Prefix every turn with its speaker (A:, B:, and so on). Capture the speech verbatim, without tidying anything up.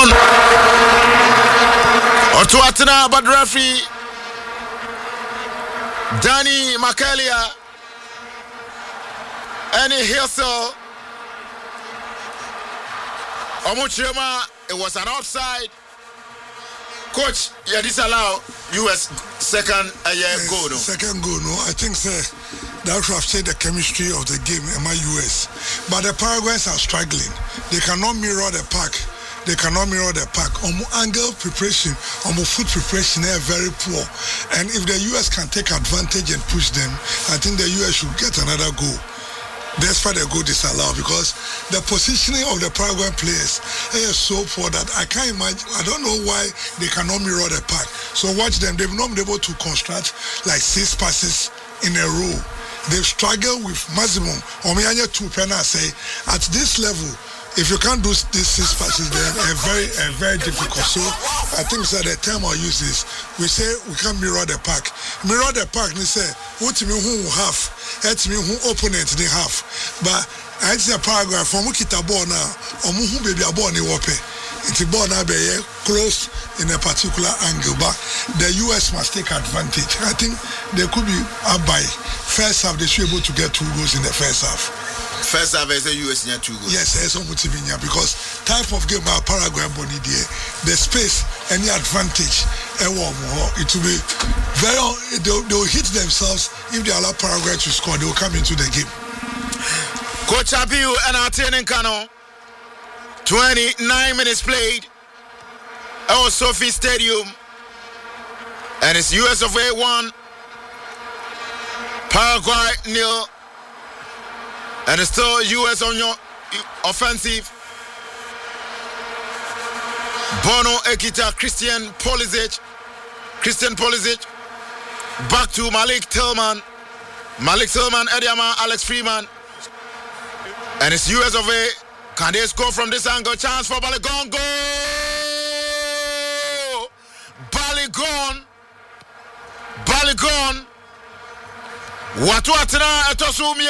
A: Balogun. Otuatena but referee Danny Makalia. Any Hillsell. Omuchema, it was an offside. Coach, yeah, disallow U S second uh, yeah,
B: yes,
A: goal. No?
B: Second goal, no. I think sir, that should have changed the chemistry of the game in my U S. But the Paraguayans are struggling. They cannot mirror the pack. They cannot mirror the pack. On angle preparation, on foot preparation, they are very poor. And if the U S can take advantage and push them, I think the U S should get another goal. That's why the goal disallowed, because the positioning of the Paraguayan players is so poor that I can't imagine. I don't know why they cannot mirror the pack. So watch them. They've not been able to construct like six passes in a row. They've struggled with maximum. Omianya two penalty say at this level. If you can't do these six passes, then a very, a very difficult. So I think so the term I use is we say we can mirror the pack. Mirror the pack. We say what me who half, what me who opponent they have. But I see a paragraph from Ukita ball now. Or who baby a ball ni wape. It's a ball now be close in a particular angle. But the U S must take advantage. I think there could be a by first half. They should be able to get two goals in the first half.
A: First half is a U S near two goals.
B: Yes, it's almost because type of game by Paraguay body there, the space, any advantage, it will be very. They'll, they'll hit themselves if they allow Paraguay to score. They will come into the game.
A: Coach Abiu and Artene Kano. twenty-nine minutes played. Our Sophie Stadium, and it's U S of A one, Paraguay nil. And it's still U S on your offensive. Bono Ekita, Christian Pulisic. Christian Pulisic. Back to Malik Tillman. Malik Tillman, Ediama, Alex Freeman. And it's U S of A. Can they score from this angle? Chance for Balogun. Goal! Balogun. Balogun. Watu atena etosumi.